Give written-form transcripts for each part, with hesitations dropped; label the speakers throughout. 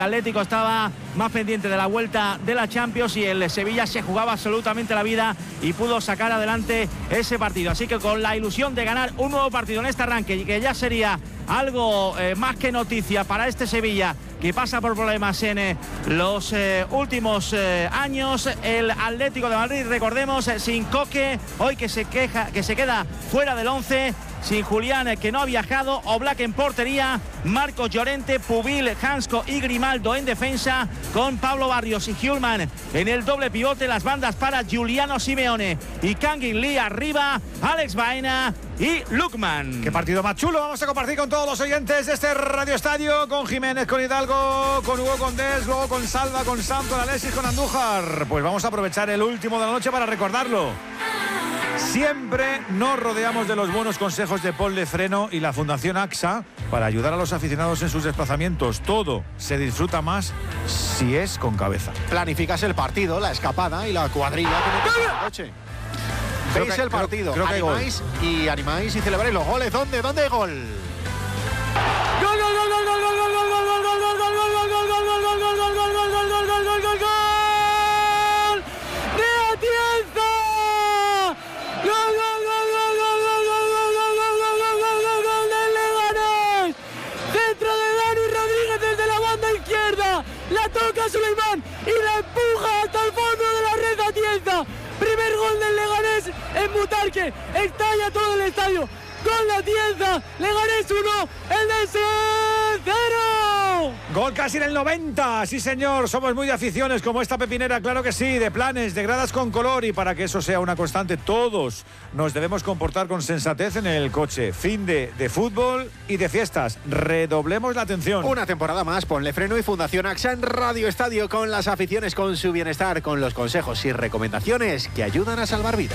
Speaker 1: Atlético estaba más pendiente de la vuelta de la Champions y el Sevilla se jugaba absolutamente la vida y pudo sacar adelante ese partido. Así que con la ilusión de ganar un nuevo partido en este arranque y que ya sería algo más que noticia para este Sevilla que pasa por problemas en los últimos años, el Atlético de Madrid, recordemos, sin Coque, hoy que se queda fuera del 11, sin Julián, que no ha viajado, Oblak en portería, Marcos Llorente, Pubil, Hansko y Grimaldo en defensa, con Pablo Barrios y Hjulman en el doble pivote, las bandas para Giuliano Simeone y Kangin Lee arriba, Alex Baena y Lukman.
Speaker 2: Qué partido más chulo vamos a compartir con todos los oyentes de este Radio Estadio, con Jiménez, con Hidalgo, con Hugo Condés, luego con Salva, con Sam, con Alexis, con Andújar. Pues vamos a aprovechar el último de la noche para recordarlo. Siempre nos rodeamos de los buenos consejos de Ponle Freno y la Fundación AXA para ayudar a los aficionados en sus desplazamientos. Todo se disfruta más si es con cabeza.
Speaker 3: Planificas el partido, la escapada y la cuadrilla que metes en la noche. Veis el partido, animáis y celebráis los goles. ¿Dónde hay gol?
Speaker 4: La toca Suleimán y la empuja hasta el fondo de la red Atienza. Primer gol del Leganés en Butarque. Estalla todo el estadio. Gol de Atienza. Leganés 1, el DS 0.
Speaker 2: Gol casi en el 90. Sí, señor. Somos muy de aficiones como esta pepinera, claro que sí. De planes, de gradas con color. Y para que eso sea una constante, todos nos debemos comportar con sensatez en el coche. Fin de fútbol y de fiestas. Redoblemos la atención.
Speaker 3: Una temporada más, Ponle Freno y Fundación AXA en Radio Estadio, con las aficiones, con su bienestar, con los consejos y recomendaciones que ayudan a salvar vidas.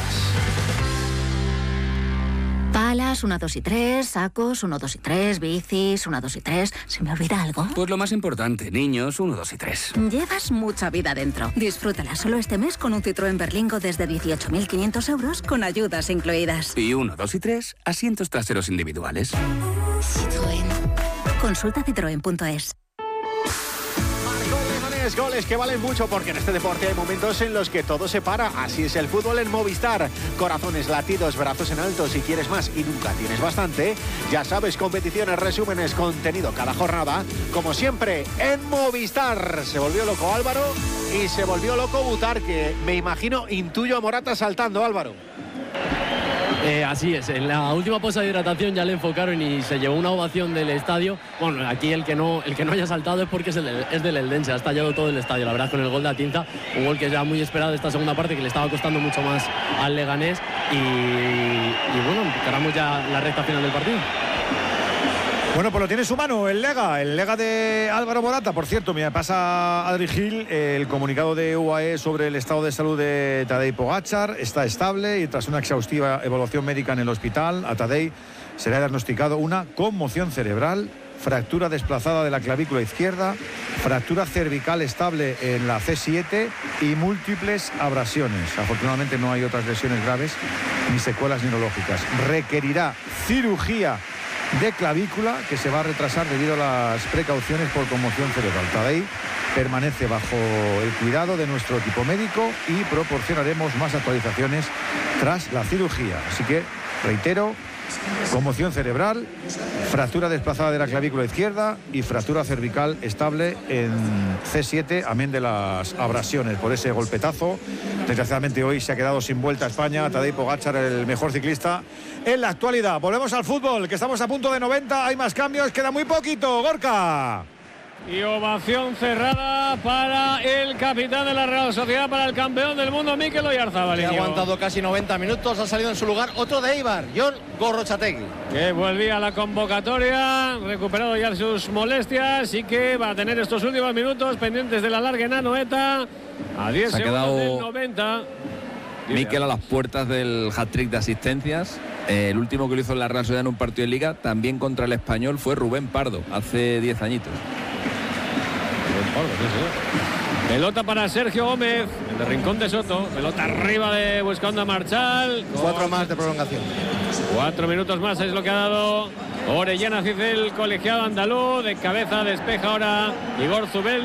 Speaker 5: Palas, 1, 2 y 3, sacos, 1, 2 y 3, bicis, 1, 2 y 3. ¿Se me olvida algo?
Speaker 6: Pues lo más importante, niños, 1, 2 y 3.
Speaker 5: Llevas mucha vida dentro. Disfrútala solo este mes con un Citroën Berlingo desde 18.500 euros con ayudas incluidas.
Speaker 6: Y 1, 2 y 3, asientos traseros individuales.
Speaker 5: Citroën. Consulta citroen.es.
Speaker 3: Goles que valen mucho, porque en este deporte hay momentos en los que todo se para. Así es el fútbol en Movistar. Corazones, latidos, brazos en alto. Si quieres más y nunca tienes bastante, ya sabes, competiciones, resúmenes, contenido cada jornada, como siempre en Movistar. Se volvió loco Álvaro y se volvió loco Butarque. Me imagino, intuyo a Morata saltando, Álvaro.
Speaker 7: Así es, en la última pausa de hidratación ya le enfocaron y se llevó una ovación del estadio. Bueno, aquí el que no haya saltado es porque es del Eldense, ha estallado todo el estadio, la verdad, con el gol de Atienza, un gol que ya muy esperado esta segunda parte, que le estaba costando mucho más al Leganés y bueno, encaramos ya la recta final del partido.
Speaker 2: Bueno, pues lo tiene en su mano el Lega de Álvaro Morata. Por cierto, me pasa Adri Gil el comunicado de UAE sobre el estado de salud de Tadej Pogačar. Está estable y tras una exhaustiva evaluación médica en el hospital, a Tadej se le ha diagnosticado una conmoción cerebral, fractura desplazada de la clavícula izquierda, fractura cervical estable en la C7 y múltiples abrasiones. Afortunadamente no hay otras lesiones graves ni secuelas neurológicas. Requerirá cirugía de clavícula que se va a retrasar debido a las precauciones por conmoción cerebral. Tadej permanece bajo el cuidado de nuestro equipo médico y proporcionaremos más actualizaciones tras la cirugía. Así que, reitero, conmoción cerebral, fractura desplazada de la clavícula izquierda y fractura cervical estable en C7, amén de las abrasiones por ese golpetazo. Desgraciadamente hoy se ha quedado sin vuelta a España. Tadej Pogačar, el mejor ciclista en la actualidad. Volvemos al fútbol, que estamos a punto de 90, hay más cambios, queda muy poquito. Gorka.
Speaker 8: Y ovación cerrada para el capitán de la Real Sociedad, para el campeón del mundo, Mikel Oyarzabal.
Speaker 9: Ha aguantado casi 90 minutos, ha salido en su lugar otro de Eibar, Jon Gorrotxategi,
Speaker 8: que volvía a la convocatoria, recuperado ya sus molestias y que va a tener estos últimos minutos pendientes de la larga en Anoeta. A 10 segundos del 90.
Speaker 10: Mikel a las puertas del hat-trick de asistencias. El último que lo hizo en la Real Sociedad en un partido de Liga, también contra el Español, fue Rubén Pardo, hace 10 añitos.
Speaker 8: Pelota para Sergio Gómez, el de Rincón de Soto. Pelota arriba buscando a Marchal.
Speaker 9: 4 más de prolongación.
Speaker 8: 4 minutos más es lo que ha dado Orellana, dice el colegiado andaluz. De cabeza despeja ahora Igor Zubeldia.